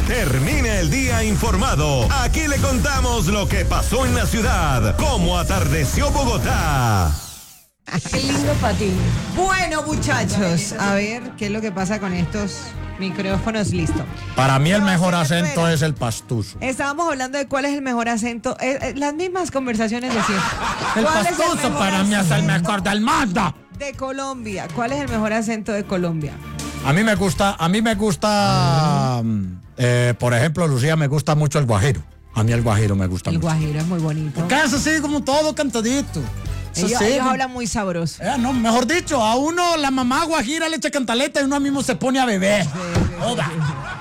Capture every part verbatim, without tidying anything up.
Termine el día informado. Aquí le contamos lo que pasó en la ciudad, cómo atardeció Bogotá. Qué lindo patín. Bueno, muchachos, a ver qué es lo que pasa con estos micrófonos. Listo. Para mí el No, mejor sí, acento espera. es el pastuso. Estábamos hablando de cuál es el mejor acento. Eh, eh, las mismas conversaciones de siempre. El ¿Cuál es pastuso mejor para mí es el acento mejor del mundo. de Colombia? ¿Cuál es el mejor acento de Colombia? A mí me gusta, a mí me gusta, eh, por ejemplo, Lucía, me gusta mucho el guajiro. A mí el guajiro me gusta El mucho. guajiro es muy bonito. ¿Qué es así como todo cantadito? Eso Ellos, sí, ellos no- hablan muy sabroso. Eh, no, mejor dicho, a uno la mamá guajira le echa cantaleta y uno mismo se pone a beber. Joda.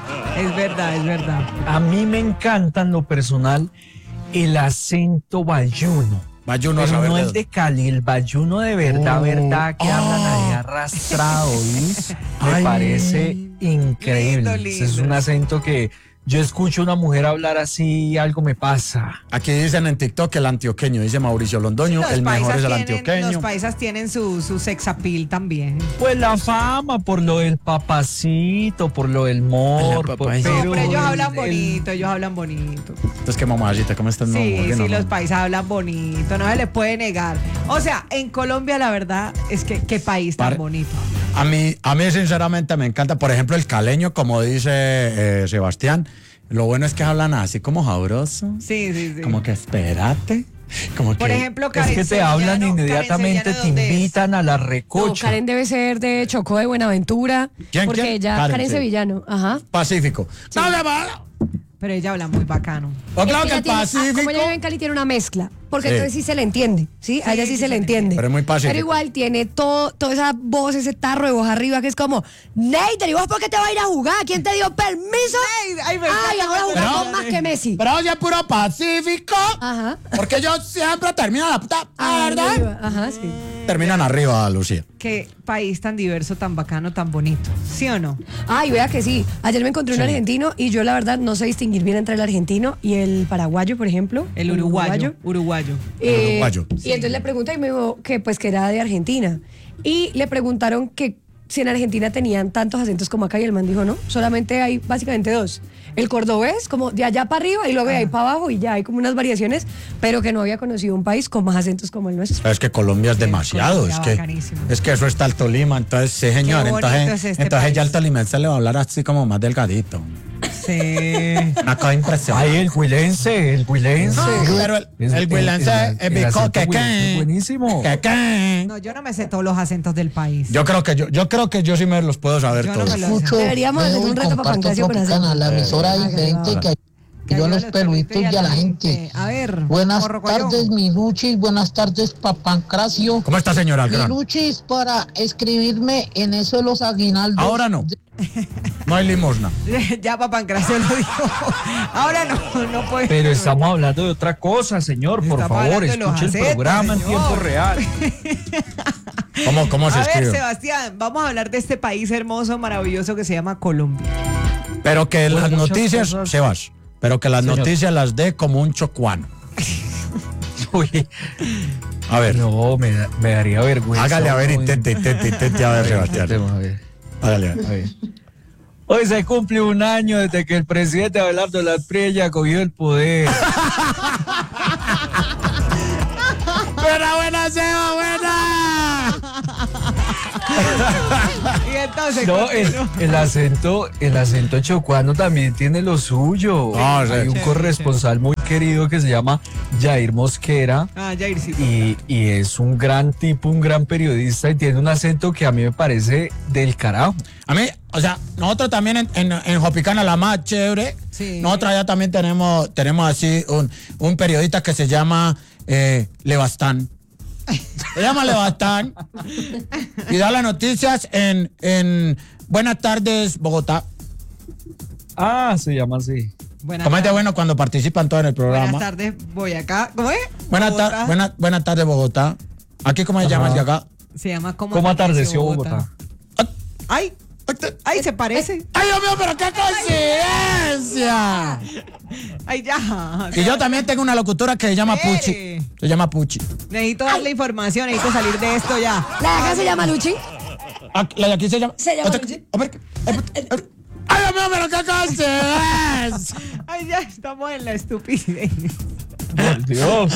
Es verdad, es verdad. A mí me encanta en lo personal el acento bayuno. Bayuno a Pero saber no de el dónde. de Cali, el bayuno de verdad, Oh. verdad, que hablan ahí Oh. arrastrado, ¿oís? Me Ay. parece increíble. Lindo, Ese es lindo. un acento que yo escucho a una mujer hablar así y algo me pasa. Aquí dicen en TikTok el antioqueño, dice Mauricio Londoño, Los el mejor paisas es el tienen- antioqueño. Los paisas tienen su, su sex appeal también. Pues la fama, por lo del papacito, por lo del mor, La por- papacito. No, pero ellos el- hablan el- bonito, ellos hablan bonito. Entonces, ¿qué mamacita? ¿Cómo estás? No, Sí, ¿por qué sí, no? los paisas hablan bonito, no se les puede negar. O sea, en Colombia la verdad es que qué país tan Pare- bonito. A mí, a mí sinceramente me encanta, por ejemplo, el caleño, como dice eh, Sebastián. Lo bueno es que hablan así como sabroso. Sí, sí, sí. Como que espérate. Como Por que, ejemplo, Es Karen que te Sevillano, hablan Karen inmediatamente, Sevillano, te ¿dónde es? invitan a la No, recocha. Karen debe ser de Chocó de Buenaventura. ¿Quién, porque quién? ella, Karen, Karen, sí. Sevillano, ajá. Pacífico. No, me va. Pero ella habla muy bacano. O claro Es que ella el tiene- ah, Pacífico. como ella vive en Cali, tiene una mezcla. Porque Sí. entonces sí se le entiende, ¿sí? A ella sí, sí se se le le entiende. Pero es muy pacífico. Pero igual tiene todo, toda esa voz, ese tarro de voz arriba que es como, Neiter, ¿y vos por qué te vas a ir a jugar? ¿Quién te dio permiso? Ay, ay, me Ay, encanta ahora cuando jugamos le- más que Messi. Pero oye, puro Pacífico. Ajá. Porque yo siempre termino la puta. ¿Verdad? Arriba, ajá, sí. Terminan arriba, Lucía. Qué país tan diverso, tan bacano, tan bonito. ¿Sí o no? Ay, vea que sí. Ayer me encontré un Sí. argentino y yo la verdad no sé distinguir bien entre el argentino y el paraguayo, por ejemplo. El uruguayo. Uruguayo. Eh, uruguayo. Y entonces le pregunté y me dijo que pues que era de Argentina. Y le preguntaron que si en Argentina tenían tantos acentos como acá y el man dijo no, solamente hay básicamente dos. El cordobés, como de allá para arriba y luego de ahí para abajo y ya hay como unas variaciones, pero que no había conocido un país con más acentos como el nuestro. Es que Colombia es Sí, demasiado, Colombia, es que, bacanísimo. es que eso está el Tolima, entonces sí señor, Qué bonito entonces, es este entonces país. ya el tolimense le va a hablar así como más delgadito. Sí. Una cosa impresionante. Ay, el huilense, el huilense. No, pero el- el huilense es bico acento que huilense qué. es buenísimo. ¿Qué, qué? No, yo no me sé todos los acentos del país. Yo creo que yo, yo creo que yo sí me los puedo saber Yo no todos. me los- Escucho, Deberíamos hacer veo un y reto para comparto Pancracio con Tropicana, acento. la emisora Ah, diferente que que ayudó a los peluditos y a la gente. A ver. Buenas Corrocollón. tardes, mi Luchis, buenas tardes, Papancracio. ¿Cómo está, señora Mi Alcalá? Luchis, para escribirme en eso de los aguinaldos. Ahora no. No hay limosna. Ya Papancracio lo dijo. Ahora no, no puede. Pero estamos hablando de otra cosa, señor. Por Estamos favor, hablando de los escuche el acentos, programa en señor. tiempo real. ¿Cómo, cómo se A ver, escribe? Sebastián, vamos a hablar de este país hermoso, maravilloso que se llama Colombia. Pero que Bueno, las muchas noticias, cosas. Sebas, pero que las Señor. noticias las dé como un chocuano. Uy, A ver, no, me, da- me daría vergüenza. hágale a ver, Uy. intente, intente, intente a ver, Sebastián. Intentemos, a ver. Hágale a ver. A ver. Hoy se cumple un año desde que el presidente Abelardo Lasprilla cogió el poder. ¡Buena, buena, Seba, buena! Y entonces, No, el, continúa. el acento, el acento chocuano también tiene lo suyo. No, sí. Hay un Chévere, corresponsal muy querido que se llama Jair Mosquera. Ah, Jaircito. Y, y es un gran tipo, un gran periodista y tiene un acento que a mí me parece del carajo. A mí, o sea, nosotros también en, en, en Jopicana, la más chévere, Sí. nosotros allá también tenemos, tenemos así un, un periodista que se llama eh, Levastán. Se llama Levastán y da las noticias en, en Buenas tardes, Bogotá. Ah, se llama así. Buenas Como es de tardes. bueno cuando participan todos en el programa. Buenas tardes, voy acá. ¿Cómo es? Buenas, Bogotá. tar- buena- buenas tardes, Bogotá. ¿Aquí cómo se llama el de acá? Se llama como ¿Cómo atardeció Bogotá? Ay, ay, se parece. ¡Ay, Dios mío, pero qué coincidencia! Ay, ya. Y yo también tengo una locutora que se llama Espere. Puchi. Se llama Puchi. Necesito darle información, necesito salir de esto ya. La de acá se llama Luchi. Ah, La de aquí se llama. Se llama Otra- Luchi. a ver, a ver, a ver. ¡Ay, Dios mío, pero qué cosas! Ay, ya estamos en la estupidez. Por Dios.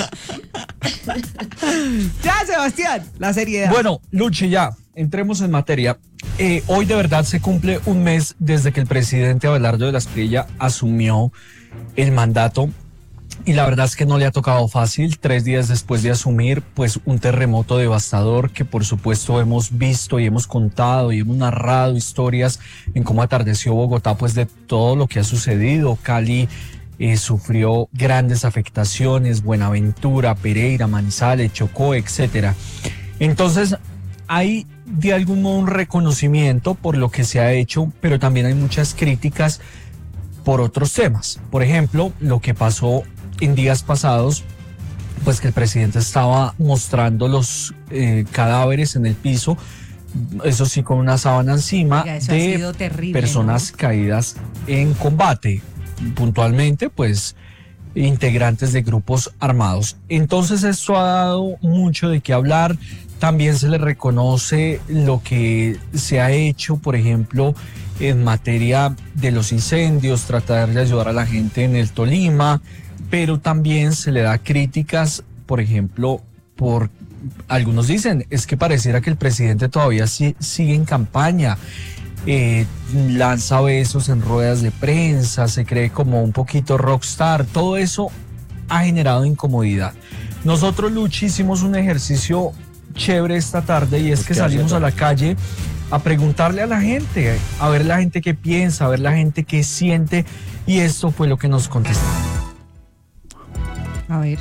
Ya, Sebastián, la seriedad. Bueno, Luchi, ya, entremos en materia. Eh, hoy de verdad se cumple un mes desde que el presidente Abelardo de la Espriella asumió el mandato. Y la verdad es que no le ha tocado fácil. Tres días después de asumir, pues un terremoto devastador que por supuesto hemos visto y hemos contado y hemos narrado historias en cómo atardeció Bogotá, pues de todo lo que ha sucedido. Cali eh, sufrió grandes afectaciones, Buenaventura, Pereira, Manizales, Chocó, etcétera. Entonces hay de algún modo un reconocimiento por lo que se ha hecho, pero también hay muchas críticas por otros temas. Por ejemplo, lo que pasó en días pasados, pues que el presidente estaba mostrando los eh, cadáveres en el piso, eso sí con una sábana encima, Oiga, eso ha de sido terrible, personas ¿no? caídas en combate, puntualmente pues integrantes de grupos armados. Entonces esto ha dado mucho de qué hablar. También se le reconoce lo que se ha hecho, por ejemplo, en materia de los incendios, tratar de ayudar a la gente en el Tolima, pero también se le da críticas, por ejemplo, por algunos dicen, es que pareciera que el presidente todavía sí, sigue en campaña, eh, lanza besos en ruedas de prensa, se cree como un poquito rockstar, todo eso ha generado incomodidad. Nosotros, Luchi, hicimos un ejercicio chévere esta tarde y es que salimos a la calle a preguntarle a la gente, a ver la gente qué piensa, a ver la gente qué siente, y esto fue lo que nos contestaron. A ver.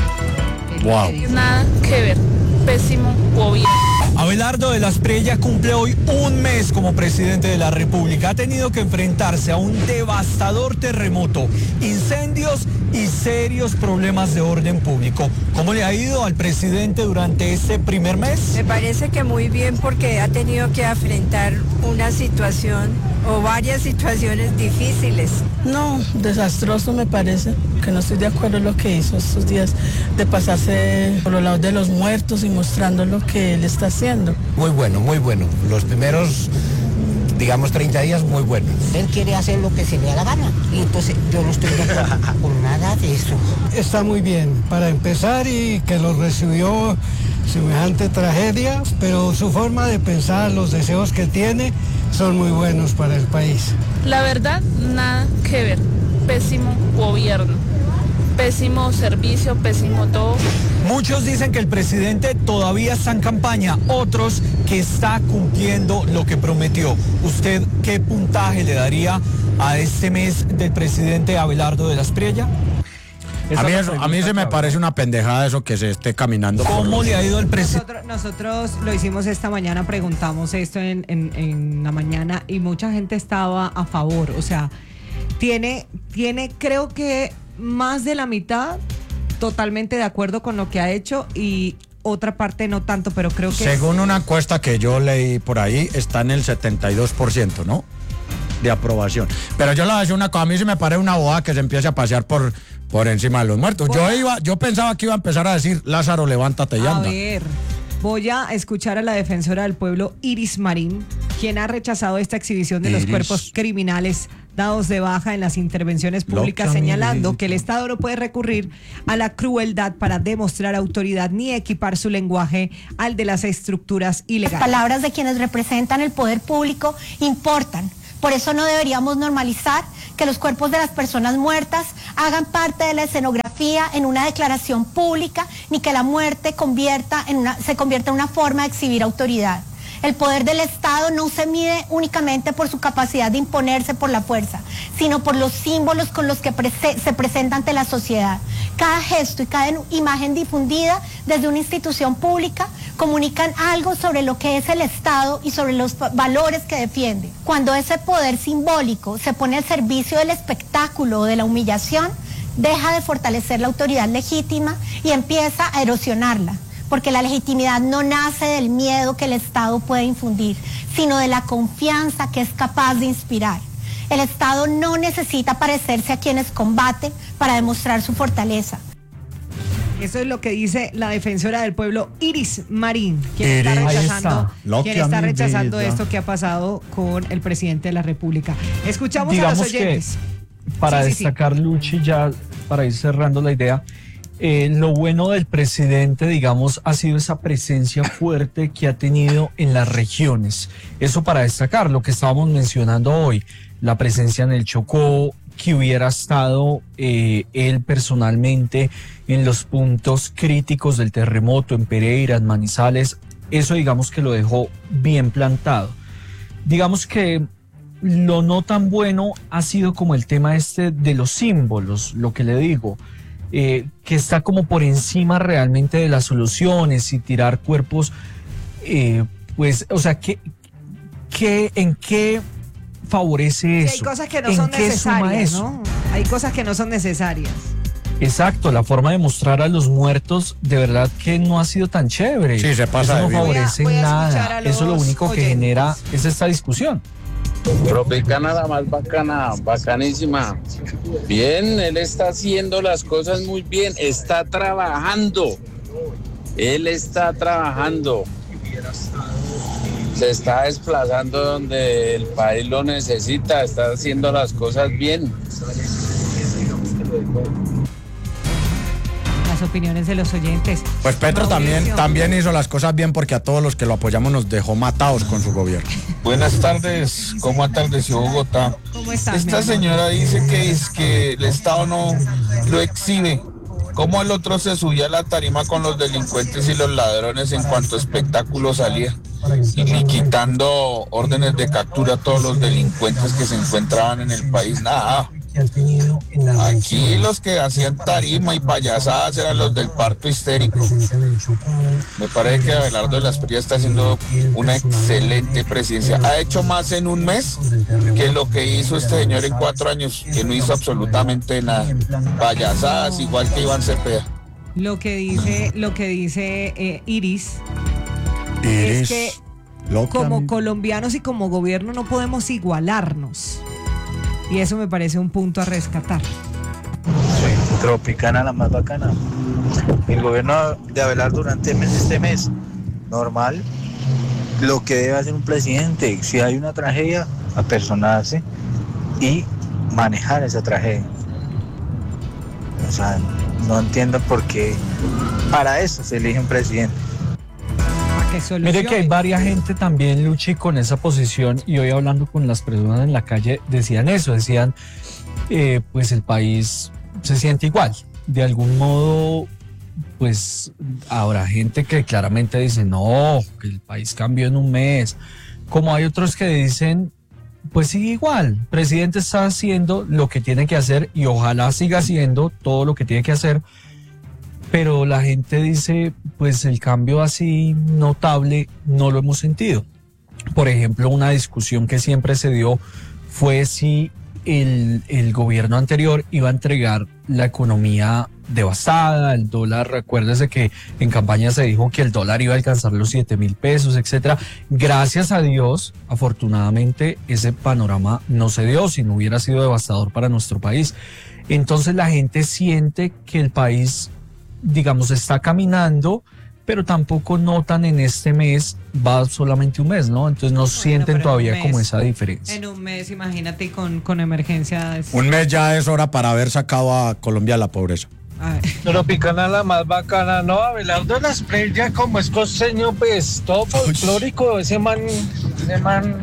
Wow. Nada que ver. Pésimo gobierno. Abelardo de la Espriella cumple hoy un mes como presidente de la República. Ha tenido que enfrentarse a un devastador terremoto, incendios y serios problemas de orden público. ¿Cómo le ha ido al presidente durante este primer mes? Me parece que muy bien, porque ha tenido que enfrentar una situación o varias situaciones difíciles. No, desastroso me parece, que no estoy de acuerdo en lo que hizo estos días de pasarse por los lados de los muertos y mostrando lo que él está haciendo. Muy bueno, muy bueno. Los primeros, digamos, treinta días, muy buenos. Él quiere hacer lo que se le da la gana y entonces yo no estoy de acuerdo con nada de eso. Está muy bien, para empezar, y que lo recibió semejante tragedia, pero su forma de pensar, los deseos que tiene, son muy buenos para el país. La verdad, nada que ver. Pésimo gobierno. Pésimo servicio, pésimo todo. Muchos dicen que el presidente todavía está en campaña, otros que está cumpliendo lo que prometió. ¿Usted qué puntaje le daría a este mes del presidente Abelardo de la Espriella? A mí, eso, a mí se me parece una pendejada eso que se esté caminando. ¿Cómo le ha ido el presidente? Nosotros, nosotros lo hicimos esta mañana, preguntamos esto en, en, en la mañana y mucha gente estaba a favor. O sea, tiene, tiene creo que más de la mitad totalmente de acuerdo con lo que ha hecho y otra parte no tanto, pero creo que... Según una encuesta que yo leí por ahí, está en el setenta y dos por ciento, ¿no? De aprobación. Pero yo le voy a decir una cosa, a mí se me parece una boda que se empiece a pasear por, por encima de los muertos. Yo iba, yo pensaba que iba a empezar a decir, Lázaro, levántate y anda. A ver, voy a escuchar a la defensora del pueblo, Iris Marín, quien ha rechazado esta exhibición de Iris. los cuerpos criminales dados de baja en las intervenciones públicas, señalando que el Estado no puede recurrir a la crueldad para demostrar autoridad ni equipar su lenguaje al de las estructuras ilegales. Las palabras de quienes representan el poder público importan. Por eso no deberíamos normalizar que los cuerpos de las personas muertas hagan parte de la escenografía en una declaración pública, ni que la muerte convierta en una, se convierta en una forma de exhibir autoridad. El poder del Estado no se mide únicamente por su capacidad de imponerse por la fuerza, sino por los símbolos con los que prese- se presenta ante la sociedad. Cada gesto y cada imagen difundida desde una institución pública comunican algo sobre lo que es el Estado y sobre los valores que defiende. Cuando ese poder simbólico se pone al servicio del espectáculo o de la humillación, deja de fortalecer la autoridad legítima y empieza a erosionarla. Porque la legitimidad no nace del miedo que el Estado puede infundir, sino de la confianza que es capaz de inspirar. El Estado no necesita parecerse a quienes combate para demostrar su fortaleza. Eso es lo que dice la defensora del pueblo, Iris Marín, quien Iris. está Ahí rechazando, está. quien está mi rechazando vida. esto que ha pasado con el presidente de la República. Escuchamos Digamos a los oyentes. que para Sí, sí, sí. destacar, Luchi, ya para ir cerrando la idea, eh, lo bueno del presidente, digamos, ha sido esa presencia fuerte que ha tenido en las regiones. Eso para destacar, lo que estábamos mencionando hoy, la presencia en el Chocó, que hubiera estado eh, él personalmente en los puntos críticos del terremoto, en Pereira, en Manizales, eso digamos que lo dejó bien plantado. Digamos que lo no tan bueno ha sido como el tema este de los símbolos, lo que le digo, eh, que está como por encima realmente de las soluciones y tirar cuerpos, eh, pues, o sea, ¿qué, qué, ¿en qué favorece eso? Sí, hay cosas que no ¿En son qué suma necesarias, eso? ¿no? Hay cosas que no son necesarias. Exacto, la forma de mostrar a los muertos de verdad que no ha sido tan chévere. Sí, se pasa Eso de no vivo. favorece Voy a- voy a escuchar nada. a Eso lo los único que oyentes. genera es esta discusión. Tropicana la más bacana, bacanísima. Bien, él está haciendo las cosas muy bien, está trabajando. Él está trabajando. Se está desplazando donde el país lo necesita, está haciendo las cosas bien. Las opiniones de los oyentes. Pues Petro también, Mauricio. también hizo las cosas bien porque a todos los que lo apoyamos nos dejó matados con su gobierno. Buenas tardes, ¿cómo atardeció Bogotá? ¿Cómo estás, mi Esta amor? señora dice que es que el Estado no lo exhibe. ¿Cómo el otro se subía a la tarima con los delincuentes y los ladrones en cuanto espectáculo salía? Y quitando órdenes de captura a todos los delincuentes que se encontraban en el país. Nada. Aquí los que hacían tarima y payasadas eran los del parto histérico. Me parece que Abelardo de la Espriella está haciendo una excelente presidencia. Ha hecho más en un mes que lo que hizo este señor en cuatro años, que no hizo absolutamente nada. Payasadas igual que Iván Cepeda. Lo que dice, lo que dice eh, Iris, Iris, es que loca, como mi- colombianos y como gobierno no podemos igualarnos. Y eso me parece un punto a rescatar. Tropicana la más bacana. El gobierno de Abelardo durante mes, este mes, normal, lo que debe hacer un presidente, si hay una tragedia, apersonarse y manejar esa tragedia. O sea, no entiendo por qué para eso se elige un presidente. Para que solucione. Mire que hay varias gente también, Luchi, con esa posición, y hoy hablando con las personas en la calle decían eso, decían, eh, pues el país se siente igual. De algún modo, pues habrá gente que claramente dice, no, que el país cambió en un mes. Como hay otros que dicen, pues sigue igual, el presidente está haciendo lo que tiene que hacer y ojalá siga haciendo todo lo que tiene que hacer. Pero la gente dice, pues el cambio así notable no lo hemos sentido. Por ejemplo, una discusión que siempre se dio fue si el, el gobierno anterior iba a entregar la economía devastada, el dólar, recuérdese que en campaña se dijo que el dólar iba a alcanzar los siete mil pesos, etcétera. Gracias a Dios, afortunadamente, ese panorama no se dio, si no hubiera sido devastador para nuestro país. Entonces la gente siente que el país, digamos, está caminando, pero tampoco notan en este mes, va solamente un mes, ¿no? Entonces no Bueno, sienten pero en todavía un como mes, esa diferencia. En un mes, imagínate, con, con emergencias. Un mes ya es hora para haber sacado a Colombia de la pobreza. A ver. Tropicana la más bacana, no, Abelardo de la Espriella como es costeño, pues todo folclórico, ese man, ese man,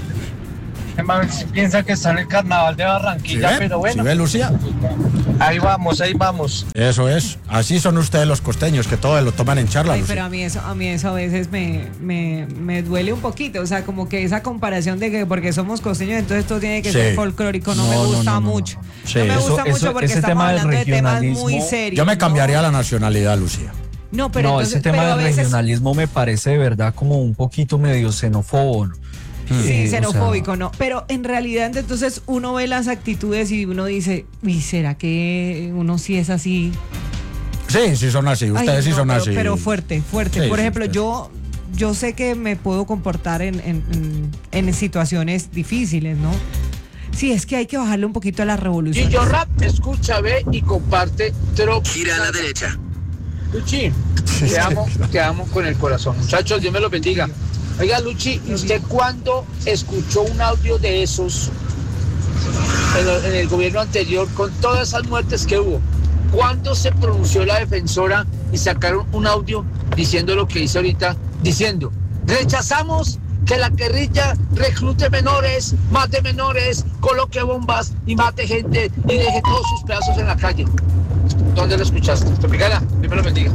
ese man piensa que está en el carnaval de Barranquilla, ¿Sí ve? pero bueno. ¿Sí ve, Lucía? Ahí vamos, ahí vamos. Eso es. Así son ustedes los costeños, que todo lo toman en charla, Ay, Lucía. pero a mí eso, a mí eso a veces me, me, me duele un poquito, o sea, como que esa comparación de que porque somos costeños, entonces esto tiene que Sí. ser folclórico, no, No, me no, gusta no, no, mucho. Sí. No me Eso- gusta mucho eso- porque ese estamos tema del hablando de temas muy regionalismo, serios. Yo me ¿no? cambiaría la nacionalidad, Lucía. No, pero no, entonces, ese tema pero a del veces- regionalismo me parece de verdad como un poquito medio xenófobo, ¿no? Sí, Eh, o sea, xenofóbico, ¿no? Pero en realidad entonces uno ve las actitudes y uno dice, ¿y será que uno sí es así? Sí, sí son así. Ustedes Ay, sí no, son pero, así. pero fuerte, fuerte. Sí, Por sí, ejemplo, ustedes. yo, yo sé que me puedo comportar en, en, en, en situaciones difíciles, ¿no? Sí, es que hay que bajarle un poquito a la revolución. Y yo rap, escucha, ve y comparte. Trop- Gira a la derecha. Luchi, te amo, te amo con el corazón. Muchachos, Dios me los bendiga. Oiga, Luchi, ¿y usted cuándo escuchó un audio de esos en el, en el gobierno anterior con todas esas muertes que hubo? ¿Cuándo se pronunció la defensora y sacaron un audio diciendo lo que dice ahorita? Diciendo, rechazamos que la guerrilla reclute menores, mate menores, coloque bombas y mate gente y deje todos sus pedazos en la calle. ¿Dónde lo escuchaste? Tropicana, Dios me lo bendiga.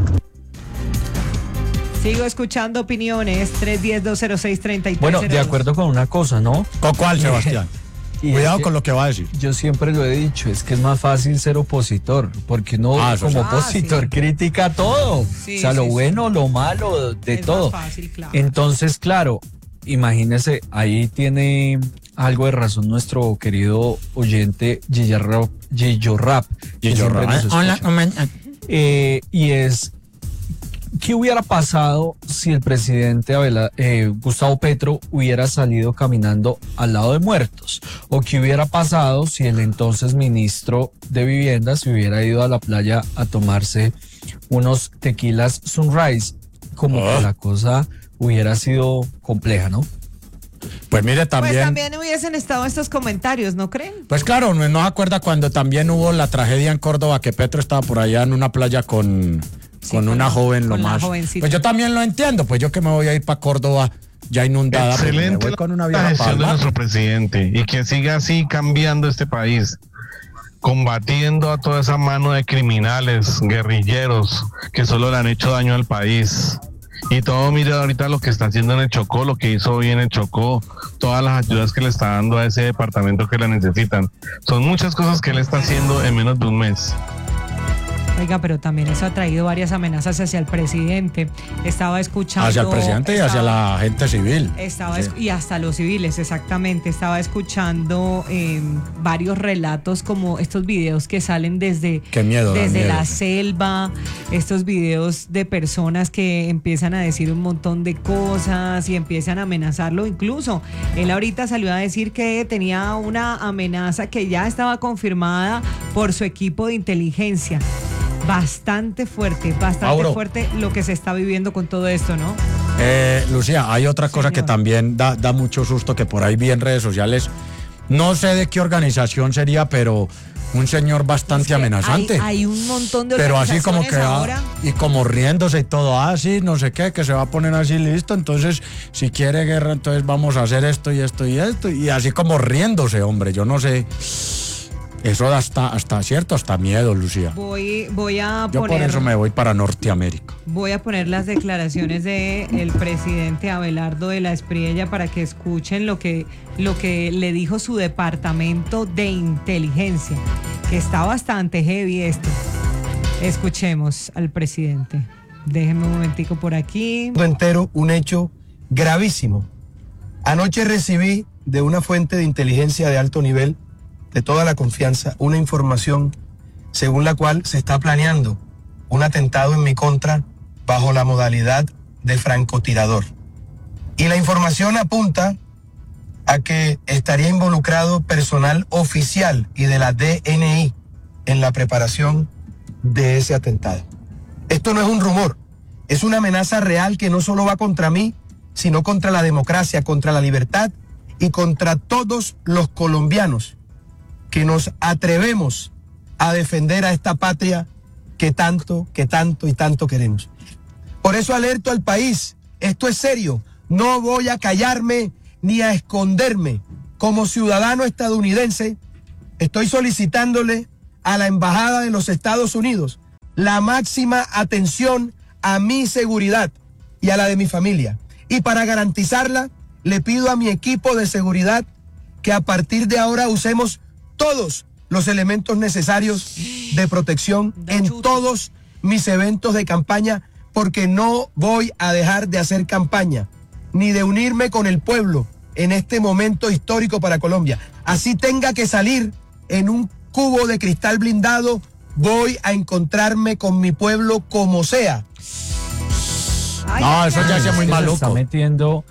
Sigo escuchando opiniones. tres uno cero, dos cero seis, tres tres cero dos. Bueno, de acuerdo con una cosa, ¿no? ¿Con cuál, Sebastián? Cuidado que con lo que va a decir. Yo siempre lo he dicho, es que es más fácil ser opositor, porque uno Ah, eso como sí. opositor Ah, sí. critica todo, Sí, o sea, lo sí, sí. bueno, lo malo, de Es todo. más fácil, claro. Entonces, claro, imagínese, ahí tiene algo de razón nuestro querido oyente Gillo Rap, Gillo Rap, que Gillo siempre Rap. nos Hola, escucha. hola. Eh, y es, ¿qué hubiera pasado si el presidente Abela- eh, Gustavo Petro hubiera salido caminando al lado de muertos? ¿O qué hubiera pasado si el entonces ministro de Vivienda se hubiera ido a la playa a tomarse unos tequilas Sunrise? Como Oh. que la cosa hubiera sido compleja, ¿no? Pues mire, Pues también. también hubiesen estado estos comentarios, ¿no creen? Pues claro, no, no se acuerda cuando también hubo la tragedia en Córdoba, que Petro estaba por allá en una playa con, con una joven, lo con la más. jovencita. Pues yo también lo entiendo, pues yo que me voy a ir para Córdoba ya inundada, pues me Excelente voy con una la vieja gestión de palma. nuestro presidente y que siga así cambiando este país, combatiendo a toda esa mano de criminales, guerrilleros que solo le han hecho daño al país. Y todo, mire ahorita lo que está haciendo en el Chocó, lo que hizo hoy en el Chocó, todas las ayudas que le está dando a ese departamento que la necesitan. Son muchas cosas que él está haciendo en menos de un mes. Oiga, pero también eso ha traído varias amenazas hacia el presidente. Estaba escuchando... Hacia el presidente y hacia estaba- la gente civil. Estaba Sí. esc- y hasta los civiles, exactamente. Estaba escuchando eh, varios relatos como estos videos que salen desde, Qué miedo, da desde miedo, la sí. selva, estos videos de personas que empiezan a decir un montón de cosas y empiezan a amenazarlo. Incluso él ahorita salió a decir que tenía una amenaza que ya estaba confirmada por su equipo de inteligencia. Bastante fuerte, bastante Mauro. fuerte lo que se está viviendo con todo esto, ¿no? Eh, Lucía, hay otra cosa que también da, da mucho susto, que por ahí vi en redes sociales, no sé de qué organización sería, pero un señor bastante amenazante. Hay, hay un montón de Pero así como que organizaciones ah, ahora. y como riéndose y todo así, no sé qué, que se va a poner así listo, entonces si quiere guerra, entonces vamos a hacer esto y esto y esto, y así como riéndose, hombre, yo no sé. Eso da hasta, hasta cierto, hasta miedo, Lucía. Voy, voy a Yo por poner, eso me voy para Norteamérica. voy a poner las declaraciones de el presidente Abelardo de la Espriella para que escuchen lo que, lo que le dijo su departamento de inteligencia, que está bastante heavy esto. Escuchemos al presidente. Déjenme un momentico por aquí. Entero, un hecho gravísimo. Anoche recibí de una fuente de inteligencia de alto nivel, de toda la confianza, una información según la cual se está planeando un atentado en mi contra bajo la modalidad de francotirador. Y la información apunta a que estaría involucrado personal oficial y de la D N I en la preparación de ese atentado. Esto no es un rumor, es una amenaza real que no solo va contra mí, sino contra la democracia, contra la libertad y contra todos los colombianos que nos atrevemos a defender a esta patria que tanto, que tanto y tanto queremos. Por eso alerto al país, esto es serio, no voy a callarme ni a esconderme. Como ciudadano estadounidense, estoy solicitándole a la Embajada de los Estados Unidos la máxima atención a mi seguridad y a la de mi familia. Y para garantizarla, le pido a mi equipo de seguridad que a partir de ahora usemos todos los elementos necesarios de protección en todos mis eventos de campaña, porque no voy a dejar de hacer campaña, ni de unirme con el pueblo en este momento histórico para Colombia. Así tenga que salir en un cubo de cristal blindado, voy a encontrarme con mi pueblo como sea. No, eso ya es muy Se maluco. está metiendo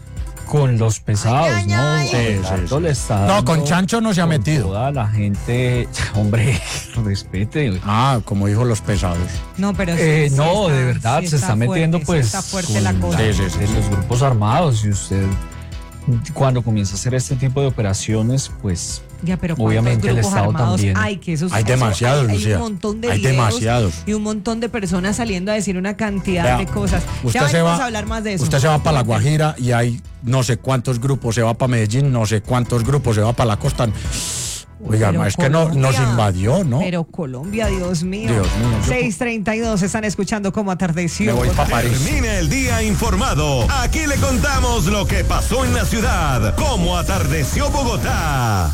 con los pesados, ¿no? Sí, sí, Tanto sí. le está No, dando con Chancho no se ha con metido. Toda la gente, hombre, respete. Ah, como dijo los pesados. No, pero sí, Eh, sí no, está- de verdad, sí se está fuerte, metiendo sí pues está fuerte con la cosa. de los grupos armados y usted cuando comienza a hacer este tipo de operaciones, pues Ya, pero ¿cuántos obviamente el grupos Estado armados también. hay? Que esos- Hay eso- demasiados, hay, hay Lucía. un montón de Hay videos demasiados. y un montón de personas saliendo a decir una cantidad Vea, de cosas. Usted Ya se vamos va, a hablar más de eso. Usted se va para La Guajira y hay no sé cuántos grupos, se va para Medellín, no sé cuántos grupos, se va para la costa. Oiga, Pero ma, es que no, nos Colombia- invadió, ¿no? Pero Colombia, Dios mío. Dios mío, yo- seis treinta y dos, están escuchando cómo atardeció. Me voy pa' París. Termina el día informado. Aquí le contamos lo que pasó en la ciudad. Cómo atardeció Bogotá.